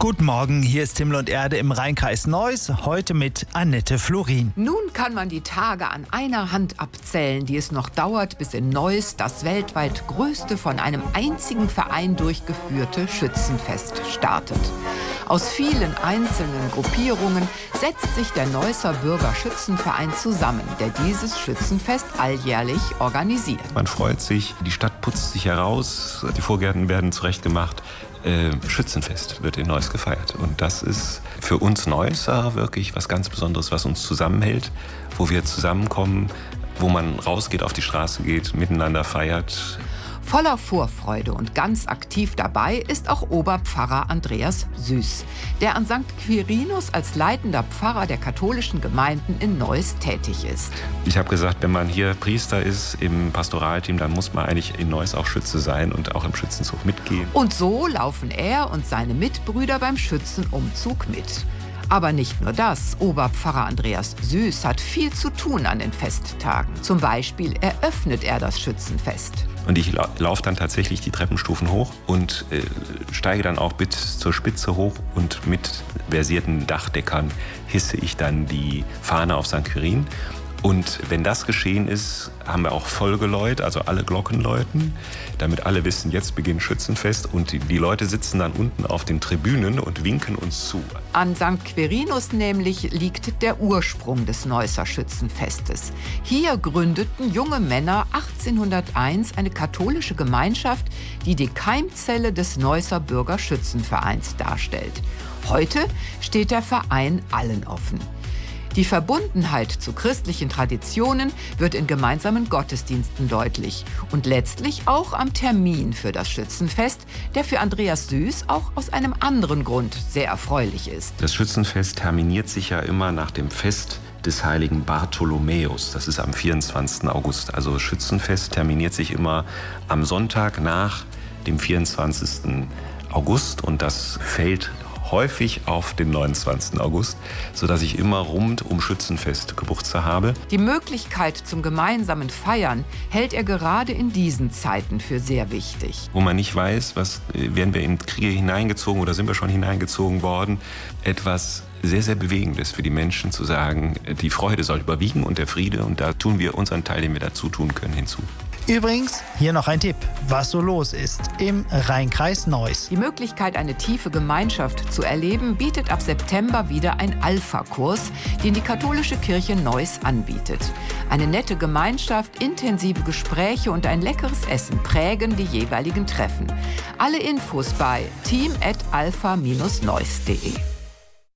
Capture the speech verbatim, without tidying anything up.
Guten Morgen, hier ist Himmel und Erde im Rheinkreis Neuss, heute mit Annette Florin. Nun kann man die Tage an einer Hand abzählen, die es noch dauert, bis in Neuss das weltweit größte, von einem einzigen Verein durchgeführte Schützenfest startet. Aus vielen einzelnen Gruppierungen setzt sich der Neusser Bürgerschützenverein zusammen, der dieses Schützenfest alljährlich organisiert. Man freut sich, die Stadt putzt sich heraus, die Vorgärten werden zurechtgemacht. Äh, Schützenfest wird in Neuss gefeiert. Und das ist für uns Neusser wirklich was ganz Besonderes, was uns zusammenhält, wo wir zusammenkommen, wo man rausgeht, auf die Straße geht, miteinander feiert. Voller Vorfreude und ganz aktiv dabei ist auch Oberpfarrer Andreas Süß, der an Sankt Quirinus als leitender Pfarrer der katholischen Gemeinden in Neuss tätig ist. Ich habe gesagt, wenn man hier Priester ist im Pastoralteam, dann muss man eigentlich in Neuss auch Schütze sein und auch im Schützenzug mitgehen. Und so laufen er und seine Mitbrüder beim Schützenumzug mit. Aber nicht nur das. Oberpfarrer Andreas Süß hat viel zu tun an den Festtagen. Zum Beispiel eröffnet er das Schützenfest. Und ich lau- laufe dann tatsächlich die Treppenstufen hoch und äh, steige dann auch bis zur Spitze hoch. Und mit versierten Dachdeckern hisse ich dann die Fahne auf Sankt Quirin. Und wenn das geschehen ist, haben wir auch Folgeläut, also alle Glocken läuten, damit alle wissen, jetzt beginnt Schützenfest. Und die, die Leute sitzen dann unten auf den Tribünen und winken uns zu. An Sankt Quirinus nämlich liegt der Ursprung des Neusser Schützenfestes. Hier gründeten junge Männer achtzehnhunderteins eine katholische Gemeinschaft, die die Keimzelle des Neusser Bürgerschützenvereins darstellt. Heute steht der Verein allen offen. Die Verbundenheit zu christlichen Traditionen wird in gemeinsamen Gottesdiensten deutlich und letztlich auch am Termin für das Schützenfest, der für Andreas Süß auch aus einem anderen Grund sehr erfreulich ist. Das Schützenfest terminiert sich ja immer nach dem Fest des heiligen Bartholomäus. Das ist am vierundzwanzigsten August. Also das Schützenfest terminiert sich immer am Sonntag nach dem vierundzwanzigsten August und das fällt häufig auf den neunundzwanzigsten August, sodass ich immer rund um Schützenfest Geburtstag habe. Die Möglichkeit zum gemeinsamen Feiern hält er gerade in diesen Zeiten für sehr wichtig. Wo man nicht weiß, was werden wir in Kriege hineingezogen oder sind wir schon hineingezogen worden, etwas sehr, sehr Bewegendes für die Menschen zu sagen, die Freude soll überwiegen und der Friede, und da tun wir unseren Teil, den wir dazu tun können, hinzu. Übrigens, hier noch ein Tipp, was so los ist im Rheinkreis Neuss. Die Möglichkeit, eine tiefe Gemeinschaft zu erleben, bietet ab September wieder ein Alpha-Kurs, den die katholische Kirche Neuss anbietet. Eine nette Gemeinschaft, intensive Gespräche und ein leckeres Essen prägen die jeweiligen Treffen. Alle Infos bei team at alpha dash neuss punkt de.